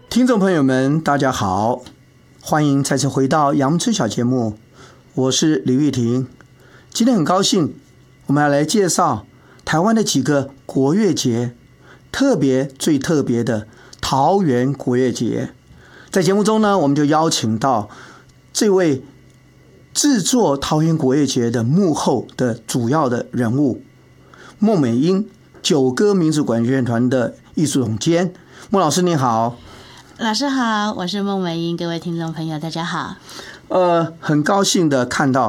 听众朋友们大家好，欢迎再次回到阳春小节目，我是李玉婷。今天很高兴我们要来介绍台湾的几个国乐节，最特别的桃园国乐节。在节目中呢，我们就邀请到这位制作桃园国乐节的幕后的主要的人物孟美英，九歌民族管乐团的艺术总监。孟老师你好。 老师好，我是孟美英，各位听众朋友大家好。 很高兴的看到